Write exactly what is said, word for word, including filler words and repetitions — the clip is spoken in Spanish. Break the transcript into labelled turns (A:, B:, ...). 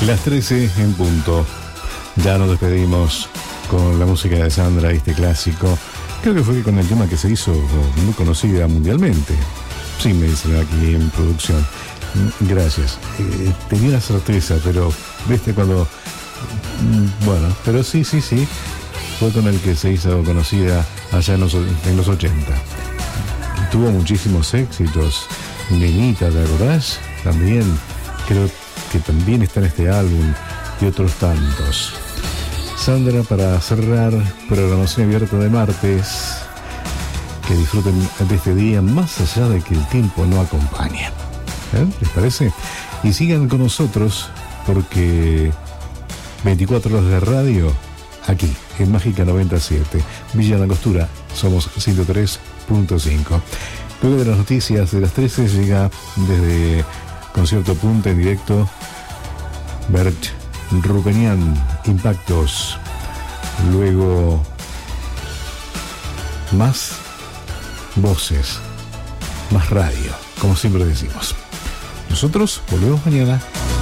A: Las trece en punto. Ya nos despedimos con la música de Sandra, este clásico. Creo que fue con el tema que se hizo muy conocida mundialmente. Sí, me dicen aquí en producción. Gracias. Eh, tenía la certeza, pero viste cuando... Bueno, pero sí, sí, sí. Fue con el que se hizo conocida allá en los, en los ochenta. Tuvo muchísimos éxitos. Nenita, ¿te acordás? También, creo que también está en este álbum y otros tantos. Sandra, para cerrar, programación abierta de martes. Que disfruten de este día más allá de que el tiempo no acompañe. ¿Eh? ¿Les parece? Y sigan con nosotros porque veinticuatro horas de radio aquí en Mágica noventa y siete. Villa Langostura, somos ciento tres punto cinco. Luego de las noticias de las trece llega desde Concierto Punta en directo Bert Rupenian, Impactos. Luego más voces, más radio, como siempre decimos. Nosotros volvemos mañana.